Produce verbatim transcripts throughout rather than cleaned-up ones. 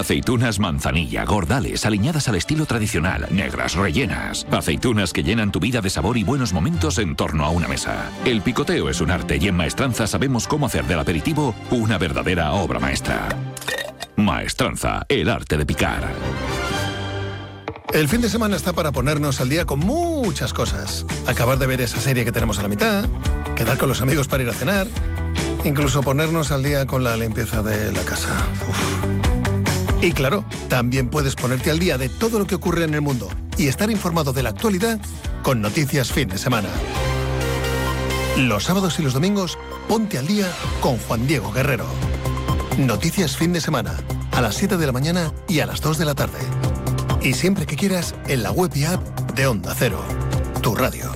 Aceitunas manzanilla, gordales, aliñadas al estilo tradicional, negras, rellenas. Aceitunas que llenan tu vida de sabor y buenos momentos en torno a una mesa. El picoteo es un arte y en Maestranza sabemos cómo hacer del aperitivo una verdadera obra maestra. Maestranza, el arte de picar. El fin de semana está para ponernos al día con muchas cosas. Acabar de ver esa serie que tenemos a la mitad, quedar con los amigos para ir a cenar, incluso ponernos al día con la limpieza de la casa. Uf. Y claro, también puedes ponerte al día de todo lo que ocurre en el mundo y estar informado de la actualidad con Noticias Fin de Semana. Los sábados y los domingos, ponte al día con Juan Diego Guerrero. Noticias Fin de Semana, a las siete de la mañana y a las dos de la tarde. Y siempre que quieras, en la web y app de Onda Cero, tu radio.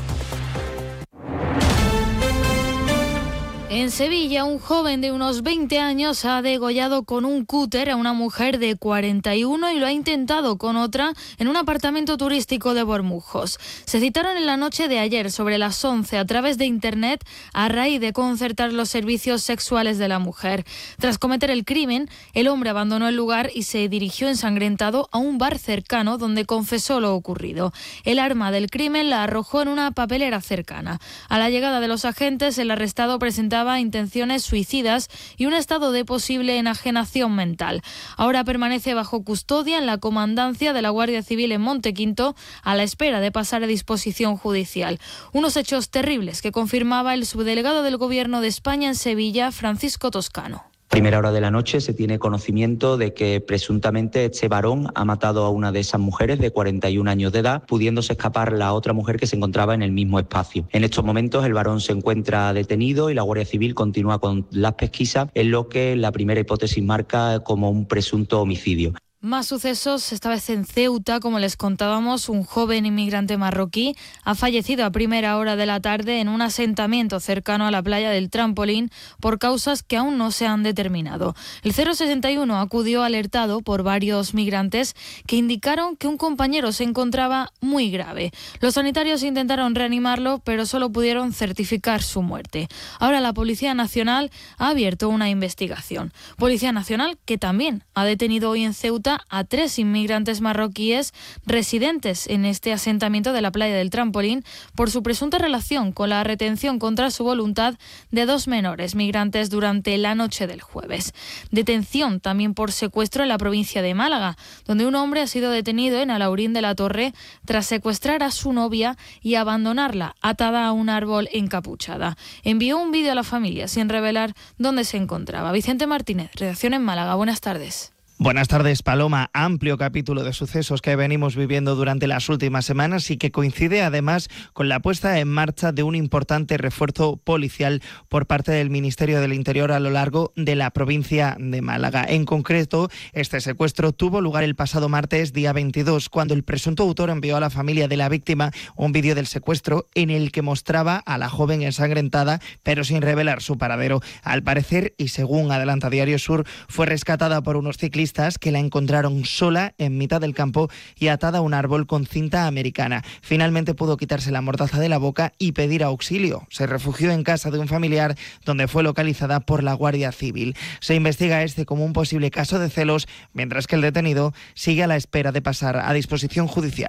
En Sevilla, un joven de unos veinte años ha degollado con un cúter a una mujer de cuarenta y uno y lo ha intentado con otra en un apartamento turístico de Bormujos. Se citaron en la noche de ayer, sobre las once, a través de internet, a raíz de concertar los servicios sexuales de la mujer. Tras cometer el crimen, el hombre abandonó el lugar y se dirigió ensangrentado a un bar cercano donde confesó lo ocurrido. El arma del crimen la arrojó en una papelera cercana. A la llegada de los agentes, el arrestado presentaba intenciones suicidas y un estado de posible enajenación mental. Ahora permanece bajo custodia en la comandancia de la Guardia Civil en Montequinto a la espera de pasar a disposición judicial. Unos hechos terribles que confirmaba el subdelegado del Gobierno de España en Sevilla, Francisco Toscano. Primera hora de la noche se tiene conocimiento de que presuntamente este varón ha matado a una de esas mujeres de cuarenta y un años de edad, pudiéndose escapar la otra mujer que se encontraba en el mismo espacio. En estos momentos el varón se encuentra detenido y la Guardia Civil continúa con las pesquisas, en lo que la primera hipótesis marca como un presunto homicidio. Más sucesos, esta vez en Ceuta, como les contábamos, un joven inmigrante marroquí ha fallecido a primera hora de la tarde en un asentamiento cercano a la playa del Trampolín por causas que aún no se han determinado. El cero sesenta y uno acudió alertado por varios migrantes que indicaron que un compañero se encontraba muy grave. Los sanitarios intentaron reanimarlo, pero solo pudieron certificar su muerte. Ahora la Policía Nacional ha abierto una investigación. Policía Nacional que también ha detenido hoy en Ceuta a tres inmigrantes marroquíes residentes en este asentamiento de la playa del Trampolín por su presunta relación con la retención contra su voluntad de dos menores migrantes durante la noche del jueves. Detención también por secuestro en la provincia de Málaga, donde un hombre ha sido detenido en Alhaurín de la Torre tras secuestrar a su novia y abandonarla atada a un árbol encapuchada. Envió un vídeo a la familia sin revelar dónde se encontraba. Vicente Martínez, redacción en Málaga. Buenas tardes. Buenas tardes, Paloma. Amplio capítulo de sucesos que venimos viviendo durante las últimas semanas y que coincide además con la puesta en marcha de un importante refuerzo policial por parte del Ministerio del Interior a lo largo de la provincia de Málaga. En concreto, este secuestro tuvo lugar el pasado martes, día veintidós, cuando el presunto autor envió a la familia de la víctima un vídeo del secuestro en el que mostraba a la joven ensangrentada, pero sin revelar su paradero. Al parecer, y según adelanta Diario Sur, fue rescatada por unos ciclistas que la encontraron sola en mitad del campo y atada a un árbol con cinta americana. Finalmente pudo quitarse la mordaza de la boca y pedir auxilio. Se refugió en casa de un familiar donde fue localizada por la Guardia Civil. Se investiga este como un posible caso de celos, mientras que el detenido sigue a la espera de pasar a disposición judicial.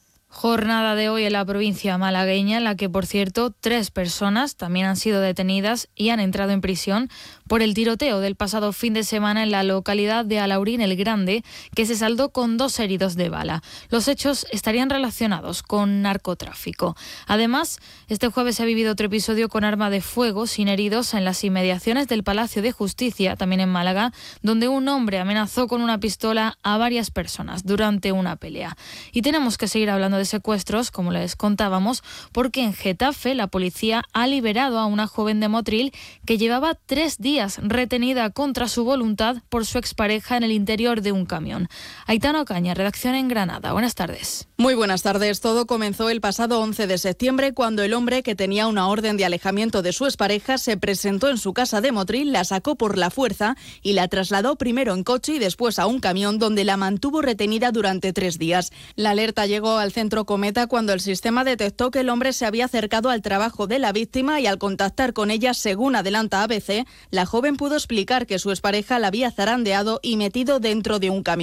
Jornada de hoy en la provincia malagueña, en la que, por cierto, tres personas también han sido detenidas y han entrado en prisión por el tiroteo del pasado fin de semana en la localidad de Alhaurín el Grande, que se saldó con dos heridos de bala. Los hechos estarían relacionados con narcotráfico. Además, este jueves se ha vivido otro episodio con arma de fuego sin heridos en las inmediaciones del Palacio de Justicia, también en Málaga, donde un hombre amenazó con una pistola a varias personas durante una pelea. Y tenemos que seguir hablando de secuestros, como les contábamos, porque en Getafe la policía ha liberado a una joven de Motril que llevaba tres días retenida contra su voluntad por su expareja en el interior de un camión. Aitana Ocaña, redacción en Granada. Buenas tardes. Muy buenas tardes. Todo comenzó el pasado once de septiembre cuando el hombre, que tenía una orden de alejamiento de su expareja, se presentó en su casa de Motril, la sacó por la fuerza y la trasladó primero en coche y después a un camión donde la mantuvo retenida durante tres días. La alerta llegó al centro Cometa cuando el sistema detectó que el hombre se había acercado al trabajo de la víctima y al contactar con ella, según adelanta A B C, la joven pudo explicar que su expareja la había zarandeado y metido dentro de un camión.